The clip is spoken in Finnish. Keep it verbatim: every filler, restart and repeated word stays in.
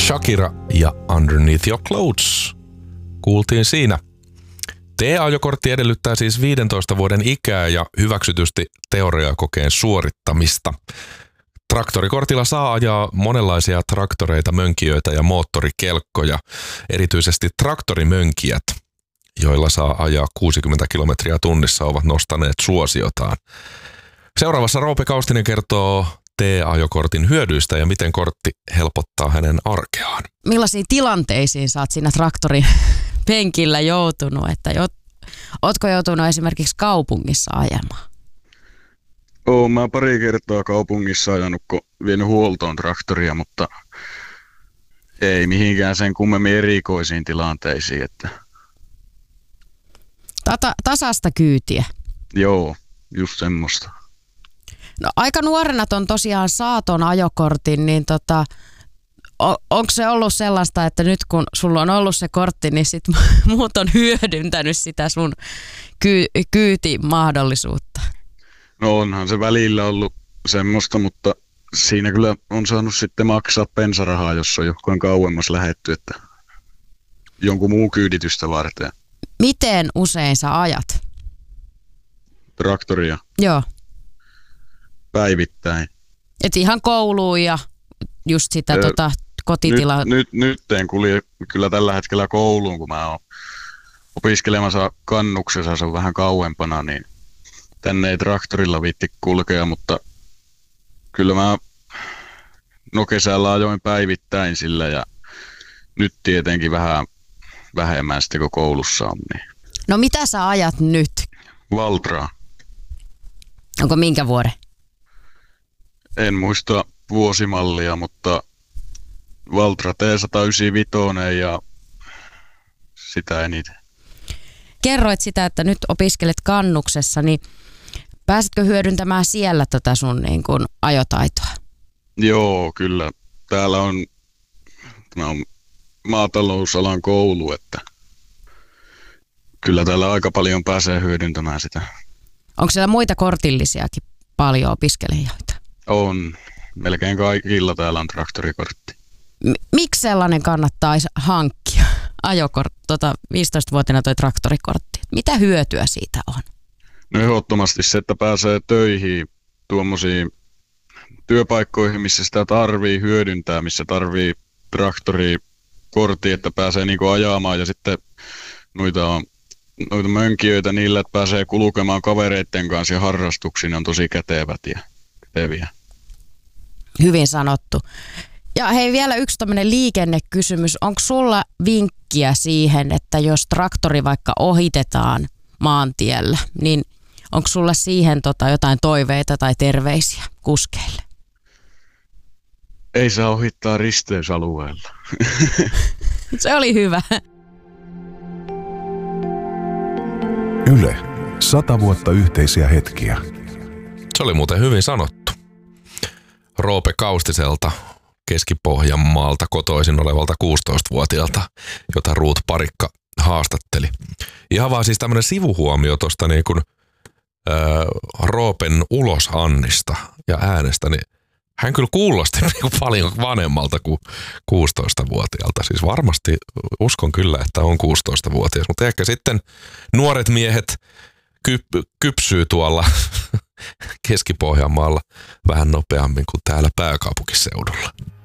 Shakira ja Underneath Your Clothes kuultiin siinä. T-ajokortti edellyttää siis viidentoista vuoden ikää ja hyväksytysti teoriakokeen suorittamista. Traktorikortilla saa ajaa monenlaisia traktoreita, mönkijöitä ja moottorikelkkoja, erityisesti traktorimönkijät, joilla saa ajaa kuusikymmentä kilometriä tunnissa, ovat nostaneet suosiotaan. Seuraavassa Roope Kaustinen kertoo T-ajokortin hyödyistä ja miten kortti helpottaa hänen arkeaan. Millaisiin tilanteisiin sä oot siinä traktorin penkillä joutunut, että jo, ootko joutunut esimerkiksi kaupungissa ajamaan? Oon mä pari kertaa kaupungissa ajanut, kun vienyt huoltoon traktoria, mutta ei mihinkään sen kummemmin erikoisiin tilanteisiin. Että... Tata, tasasta kyytiä. Joo, just semmoista. No aika nuorena ton tosiaan saaton ajokortin, niin tota, on, onko se ollut sellaista, että nyt kun sulla on ollut se kortti, niin sit muut on hyödyntänyt sitä sun ky, kyytimahdollisuutta? No onhan se välillä ollut semmoista, mutta siinä kyllä on saanut sitten maksaa bensarahaa, jos on johonkin kauemmas lähetty, että jonkun muu kyyditystä varten. Miten usein sä ajat? Traktoria? Joo. Päivittäin. Et ihan kouluun ja just sitä öö, tota, kotitilaa. Nyt, nyt, nyt en kulje kyllä tällä hetkellä kouluun, kun mä oon opiskelemassa Kannuksessa, se on vähän kauempana, niin tänne ei traktorilla viitti kulkea, mutta kyllä mä no kesällä ajoin päivittäin sillä ja nyt tietenkin vähän vähemmän sitten kuin koulussa on. Niin. No mitä sä ajat nyt? Valtraa. Onko minkä vuoden? En muista vuosimallia, mutta Valtra T sata yhdeksänkymmentäviisi ja sitä eniten. Kerroit sitä, että nyt opiskelet Kannuksessa, niin pääsetkö hyödyntämään siellä tätä sun niin kuin ajotaitoa? Joo, kyllä. Täällä on, tämä on maatalousalan koulu, että kyllä täällä aika paljon pääsee hyödyntämään sitä. Onko siellä muita kortillisiakin paljon opiskelijoita? On. Melkein kaikilla täällä on traktorikortti. M- miksi sellainen kannattaisi hankkia? Ajokort, tota viisitoistavuotiaana toi traktorikortti. Mitä hyötyä siitä on? No ehdottomasti se, että pääsee töihin tuommoisiin työpaikkoihin, missä sitä tarvii hyödyntää, missä tarvii traktorikortti, että pääsee niinku ajamaan ja sitten noita, noita mönkijöitä niillä, että pääsee kulkemaan kavereiden kanssa ja harrastuksiin on tosi kätevät ja käteviä. Hyvin sanottu. Ja hei, vielä yksi tämmöinen liikennekysymys. Onko sulla vinkkiä siihen, että jos traktori vaikka ohitetaan maantiellä, niin onko sulla siihen tota jotain toiveita tai terveisiä kuskeille? Ei saa ohittaa risteysalueella. Se oli hyvä. Yle. Sata vuotta yhteisiä hetkiä. Se oli muuten hyvin sanottu. Roope Kaustiselta Keski-Pohjanmaalta kotoisin olevalta kuusitoistavuotiaalta, jota Ruut Parikka haastatteli. Ihan vaan siis tämmöinen sivuhuomio tuosta niin kuin äh, Roopen ulosannista ja äänestä, niin hän kyllä kuulosti niin kuin paljon vanhemmalta kuin kuusitoistavuotiaalta. Siis varmasti uskon kyllä, että on kuusitoistavuotias, mutta ehkä sitten nuoret miehet kyp- kypsyy tuolla Keski-Pohjanmaalla vähän nopeammin kuin täällä pääkaupunkiseudulla.